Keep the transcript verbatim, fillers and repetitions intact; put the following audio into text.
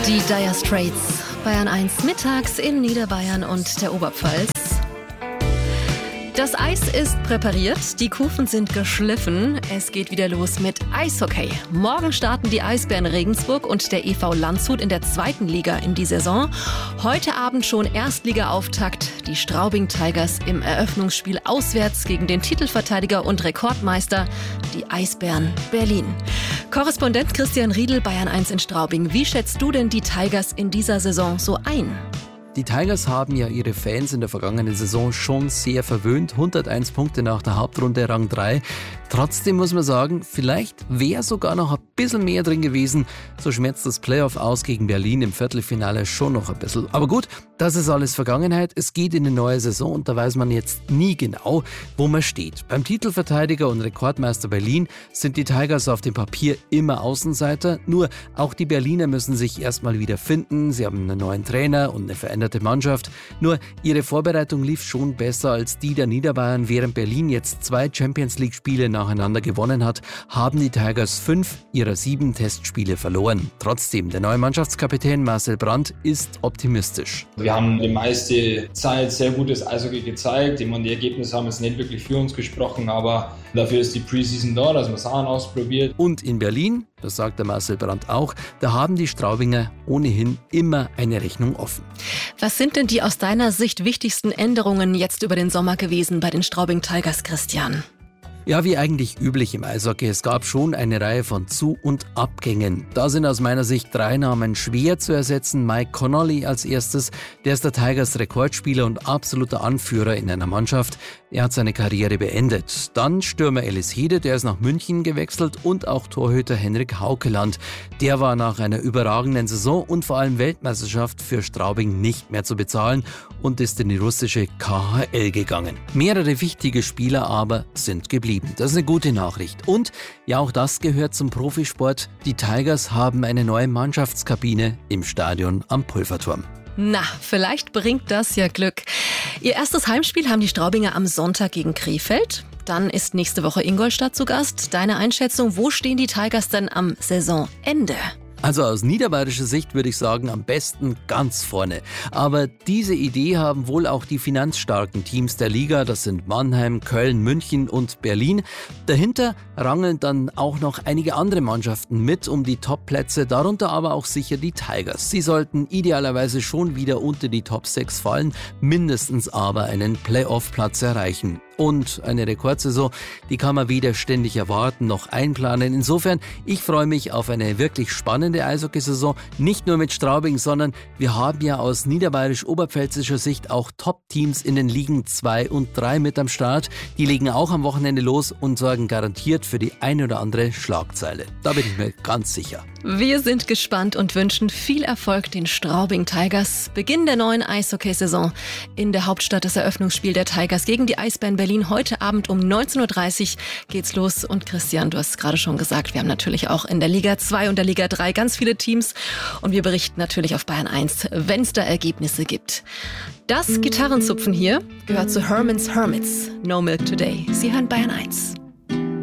Die Dire Straits, Bayern eins mittags in Niederbayern und der Oberpfalz. Das Eis ist präpariert, die Kufen sind geschliffen. Es geht wieder los mit Eishockey. Morgen starten die Eisbären Regensburg und der E V Landshut in der zweiten Liga in die Saison. Heute Abend schon Erstliga-Auftakt. Die Straubing Tigers im Eröffnungsspiel auswärts gegen den Titelverteidiger und Rekordmeister, die Eisbären Berlin. Korrespondent Christian Riedl, Bayern eins in Straubing. Wie schätzt du denn die Tigers in dieser Saison so ein? Die Tigers haben ja ihre Fans in der vergangenen Saison schon sehr verwöhnt. hunderteins Punkte nach der Hauptrunde, Rang drei. Trotzdem muss man sagen, vielleicht wäre sogar noch ein bisschen mehr drin gewesen. So schmerzt das Playoff aus gegen Berlin im Viertelfinale schon noch ein bisschen. Aber gut, das ist alles Vergangenheit. Es geht in eine neue Saison und da weiß man jetzt nie genau, wo man steht. Beim Titelverteidiger und Rekordmeister Berlin sind die Tigers auf dem Papier immer Außenseiter. Nur auch die Berliner müssen sich erstmal wieder finden. Sie haben einen neuen Trainer und eine veränderte Mannschaft. Nur ihre Vorbereitung lief schon besser als die der Niederbayern. Während Berlin jetzt zwei Champions-League-Spiele nacheinander gewonnen hat, haben die Tigers fünf ihrer sieben Testspiele verloren. Trotzdem, der neue Mannschaftskapitän Marcel Brandt ist optimistisch. Wir haben die meiste Zeit sehr gutes Eishockey gezeigt. Ich meine, die Ergebnisse haben jetzt nicht wirklich für uns gesprochen, aber dafür ist die Preseason da, dass man Sachen ausprobiert. Und in Berlin, das sagt der Marcel Brandt auch, da haben die Straubinger ohnehin immer eine Rechnung offen. Was sind denn die aus deiner Sicht wichtigsten Änderungen jetzt über den Sommer gewesen bei den Straubing Tigers, Christian? Ja, wie eigentlich üblich im Eishockey. Es gab schon eine Reihe von Zu- und Abgängen. Da sind aus meiner Sicht drei Namen schwer zu ersetzen. Mike Connolly als erstes. Der ist der Tigers Rekordspieler und absoluter Anführer in einer Mannschaft. Er hat seine Karriere beendet. Dann Stürmer Ellis Hede, der ist nach München gewechselt. Und auch Torhüter Henrik Haukeland. Der war nach einer überragenden Saison und vor allem Weltmeisterschaft für Straubing nicht mehr zu bezahlen und ist in die russische K H L gegangen. Mehrere wichtige Spieler aber sind geblieben. Das ist eine gute Nachricht. Und ja, auch das gehört zum Profisport. Die Tigers haben eine neue Mannschaftskabine im Stadion am Pulverturm. Na, vielleicht bringt das ja Glück. Ihr erstes Heimspiel haben die Straubinger am Sonntag gegen Krefeld. Dann ist nächste Woche Ingolstadt zu Gast. Deine Einschätzung, wo stehen die Tigers denn am Saisonende? Also aus niederbayerischer Sicht würde ich sagen, am besten ganz vorne. Aber diese Idee haben wohl auch die finanzstarken Teams der Liga. Das sind Mannheim, Köln, München und Berlin. Dahinter rangeln dann auch noch einige andere Mannschaften mit um die Top-Plätze, darunter aber auch sicher die Tigers. Sie sollten idealerweise schon wieder unter die Top sechs fallen, mindestens aber einen Playoff-Platz erreichen. Und eine Rekordsaison, die kann man weder ständig erwarten noch einplanen. Insofern, ich freue mich auf eine wirklich spannende Eishockeysaison. Nicht nur mit Straubing, sondern wir haben ja aus niederbayerisch-oberpfälzischer Sicht auch Top-Teams in den Ligen zwei und drei mit am Start. Die legen auch am Wochenende los und sorgen garantiert für die ein oder andere Schlagzeile. Da bin ich mir ganz sicher. Wir sind gespannt und wünschen viel Erfolg den Straubing Tigers. Beginn der neuen Eishockeysaison in der Hauptstadt. Das Eröffnungsspiel der Tigers gegen die Eisbären Berlin. Heute Abend um neunzehn Uhr dreißig geht's los. Und Christian, du hast gerade schon gesagt, wir haben natürlich auch in der Liga zwei und der Liga drei ganz viele Teams. Und wir berichten natürlich auf Bayern eins, wenn es da Ergebnisse gibt. Das Gitarrenzupfen hier gehört zu Herman's Hermits. No Milk Today. Sie hören Bayern eins.